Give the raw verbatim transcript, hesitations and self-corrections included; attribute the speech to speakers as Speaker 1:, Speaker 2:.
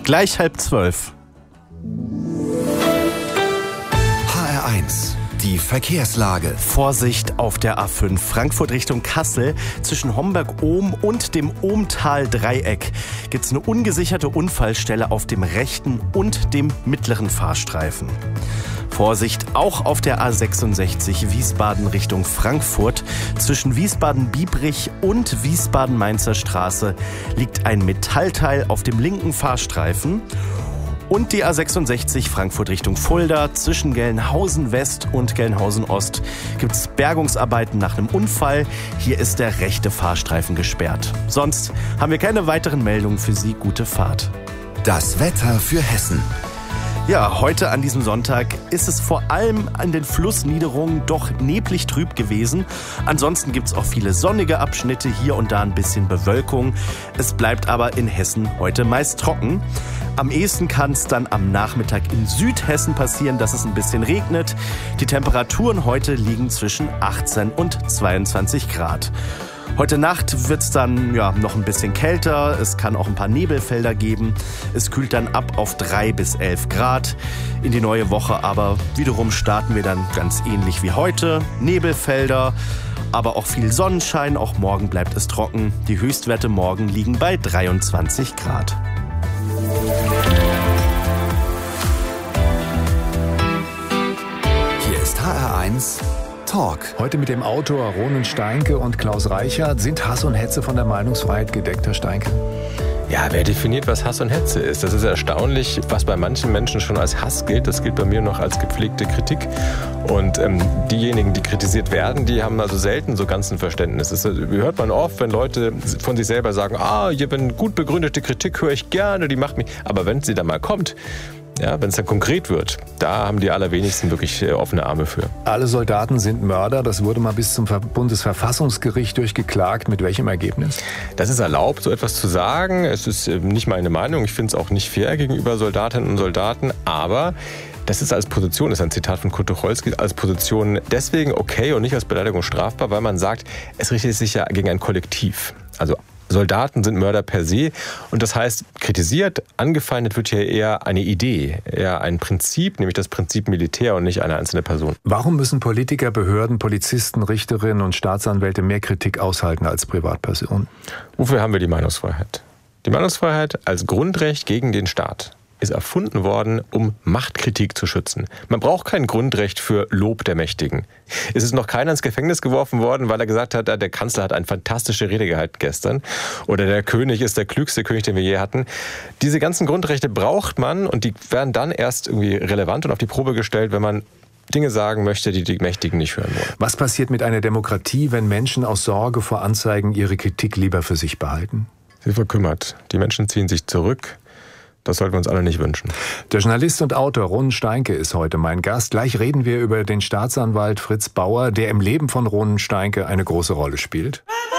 Speaker 1: Gleich halb zwölf.
Speaker 2: H R eins. Die Verkehrslage.
Speaker 1: Vorsicht auf der A fünf, Frankfurt Richtung Kassel. Zwischen Homberg-Ohm und dem Ohmtal-Dreieck gibt es eine ungesicherte Unfallstelle auf dem rechten und dem mittleren Fahrstreifen. Vorsicht auch auf der A sechsundsechzig Wiesbaden Richtung Frankfurt. Zwischen Wiesbaden-Biebrich und Wiesbaden-Mainzer Straße liegt ein Metallteil auf dem linken Fahrstreifen. Und die A sechsundsechzig Frankfurt Richtung Fulda. Zwischen Gelnhausen West und Gelnhausen Ost gibt es Bergungsarbeiten nach einem Unfall. Hier ist der rechte Fahrstreifen gesperrt. Sonst haben wir keine weiteren Meldungen für Sie. Gute Fahrt.
Speaker 2: Das Wetter für Hessen.
Speaker 1: Ja, heute an diesem Sonntag ist es vor allem an den Flussniederungen doch neblig trüb gewesen. Ansonsten gibt es auch viele sonnige Abschnitte, hier und da ein bisschen Bewölkung. Es bleibt aber in Hessen heute meist trocken. Am ehesten kann es dann am Nachmittag in Südhessen passieren, dass es ein bisschen regnet. Die Temperaturen heute liegen zwischen achtzehn und zweiundzwanzig Grad. Heute Nacht wird es dann ja, noch ein bisschen kälter, es kann auch ein paar Nebelfelder geben. Es kühlt dann ab auf drei bis elf Grad. In die neue Woche aber wiederum starten wir dann ganz ähnlich wie heute. Nebelfelder, aber auch viel Sonnenschein, auch morgen bleibt es trocken. Die Höchstwerte morgen liegen bei dreiundzwanzig Grad.
Speaker 2: Hier ist H R eins Talk.
Speaker 3: Heute mit dem Autor Ronen Steinke und Klaus Reichert. Sind Hass und Hetze von der Meinungsfreiheit gedeckt, Herr Steinke?
Speaker 4: Ja, wer definiert, was Hass und Hetze ist? Das ist erstaunlich, was bei manchen Menschen schon als Hass gilt. Das gilt bei mir noch als gepflegte Kritik. Und ähm, diejenigen, die kritisiert werden, die haben also selten so ganz ein Verständnis. Das hört man oft, wenn Leute von sich selber sagen, ah, ich habe eine gut begründete Kritik, höre ich gerne, die macht mich. Aber wenn sie dann mal kommt, ja, wenn es dann konkret wird, da haben die allerwenigsten wirklich äh, offene Arme für.
Speaker 3: Alle Soldaten sind Mörder. Das wurde mal bis zum Bundesverfassungsgericht durchgeklagt. Mit welchem Ergebnis?
Speaker 4: Das ist erlaubt, so etwas zu sagen. Es ist äh, nicht meine Meinung. Ich finde es auch nicht fair gegenüber Soldatinnen und Soldaten. Aber das ist als Position, das ist ein Zitat von Kurt Tucholsky, als Position deswegen okay und nicht als Beleidigung strafbar, weil man sagt, es richtet sich ja gegen ein Kollektiv. Also Soldaten sind Mörder per se und das heißt, kritisiert, angefeindet wird hier eher eine Idee, eher ein Prinzip, nämlich das Prinzip Militär und nicht eine einzelne Person.
Speaker 3: Warum müssen Politiker, Behörden, Polizisten, Richterinnen und Staatsanwälte mehr Kritik aushalten als Privatpersonen?
Speaker 4: Wofür haben wir die Meinungsfreiheit? Die Meinungsfreiheit als Grundrecht gegen den Staat ist erfunden worden, um Machtkritik zu schützen. Man braucht kein Grundrecht für Lob der Mächtigen. Es ist noch keiner ins Gefängnis geworfen worden, weil er gesagt hat, der Kanzler hat eine fantastische Rede gehalten gestern oder der König ist der klügste König, den wir je hatten. Diese ganzen Grundrechte braucht man und die werden dann erst irgendwie relevant und auf die Probe gestellt, wenn man Dinge sagen möchte, die die Mächtigen nicht hören wollen.
Speaker 3: Was passiert mit einer Demokratie, wenn Menschen aus Sorge vor Anzeigen ihre Kritik lieber für sich behalten?
Speaker 4: Sie verkümmert. Die Menschen ziehen sich zurück. Das sollten wir uns alle nicht wünschen.
Speaker 3: Der Journalist und Autor Ronen Steinke ist heute mein Gast. Gleich reden wir über den Staatsanwalt Fritz Bauer, der im Leben von Ronen Steinke eine große Rolle spielt.